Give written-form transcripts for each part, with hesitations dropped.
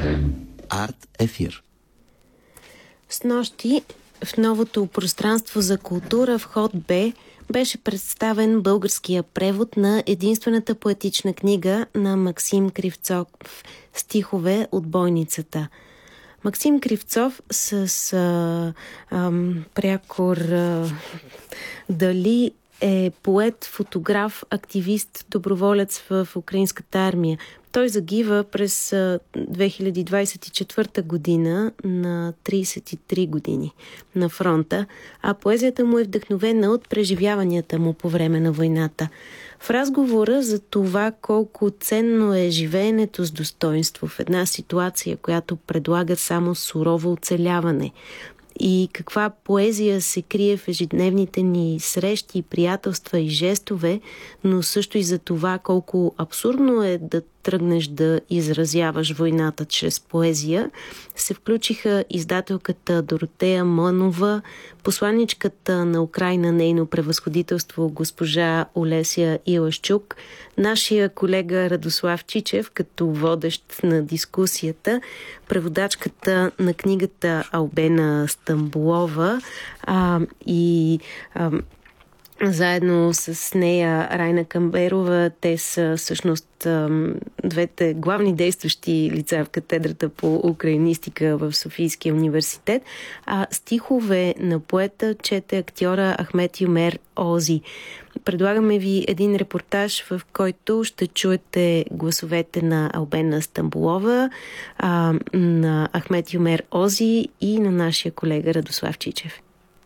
Арт ефир. Снощи в новото пространство за култура в ход Б беше представен българския превод на единствената поетична книга на Максим Кривцов «Стихове от бойницата». Максим Кривцов с прякор дали е поет, фотограф, активист, доброволец в украинската армия. Той загива през 2024 година на 33 години на фронта, а поезията му е вдъхновена от преживяванията му по време на войната. В разговора за това колко ценно е живеенето с достоинство в една ситуация, която предлага само сурово оцеляване, и каква поезия се крие в ежедневните ни срещи, приятелства и жестове, но също и за това колко абсурдно е да тръгнеш да изразяваш войната чрез поезия, се включиха издателката Доротея Мънова, посланичката на Украйна, нейно превъзходителство госпожа Олеся Илашчук, нашия колега Радослав Чичев като водещ на дискусията, преводачката на книгата Албена Стамболова и заедно с нея Райна Камберова. Те са всъщност двете главни действащи лица в катедрата по украинистика в Софийския университет. А стихове на поета чете актьора Ахмет Юмер Ози. Предлагаме ви един репортаж, в който ще чуете гласовете на Албена Стамболова, на Ахмет Юмер Ози и на нашия колега Радослав Чичев.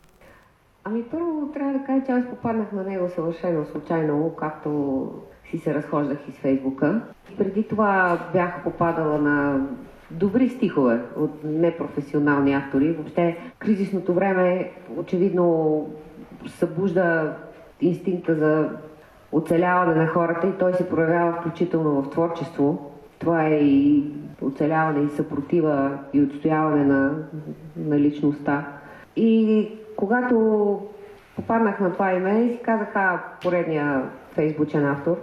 Първо трябва да кажа, че аз попаднах на него съвършено случайно, както си се разхождах из Фейсбука. Преди това бях попадала на добри стихове от непрофесионални автори. Въобще кризисното време очевидно събужда инстинкта за оцеляване на хората и той се проявява включително в творчество. Това е и оцеляване и съпротива и отстояване на личността. И когато попаднах на това име, си казаха поредния фейсбучен автор.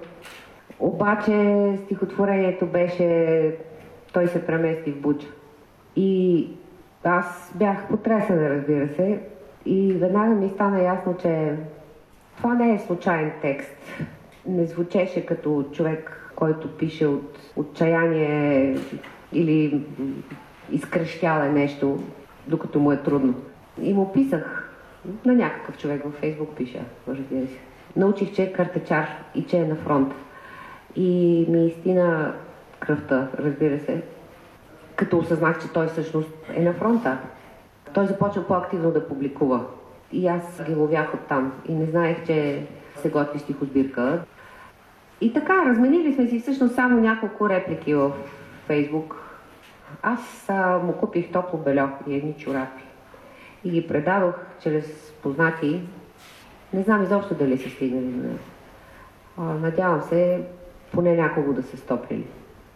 Обаче стихотворението беше "Той се премести в Буча". И аз бях потресена, разбира се, и веднага ми стана ясно, че това не е случайен текст. Не звучеше като човек, който пише от отчаяние или изкрещява нещо, докато му е трудно. И му писах на някакъв човек във Фейсбук, пиша, разбира се. Научих, че е картечар и че е на фронт. И ми изтина кръвта, разбира се, като осъзнах, че той всъщност е на фронта. Той започна по-активно да публикува. И аз ги ловях оттам. И не знаех, че се готви стихосбирка. И така, разменили сме си всъщност само няколко реплики в Фейсбук. Аз му купих топло бельо и едни чорапи. И ги предадох чрез познати. Не знам изобщо дали са стигнали до него. Надявам се поне някого да се стоплили.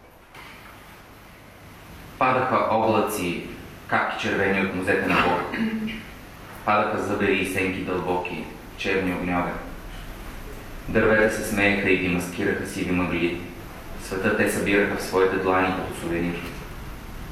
Падаха облаци, капки червени от нозете на Бог. Падаха зъбери и сенки дълбоки, черни огньове. Дървета се смееха и ги маскираха сиви мъгли. Света те събираха в своите длани като сувенир.